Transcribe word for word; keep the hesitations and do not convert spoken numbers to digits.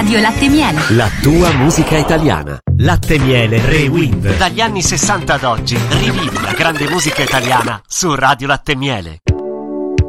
Radio Latte Miele. La tua musica italiana. Latte Miele Rewind. Dagli anni sessanta ad oggi, rivivi la grande musica italiana su Radio Latte Miele.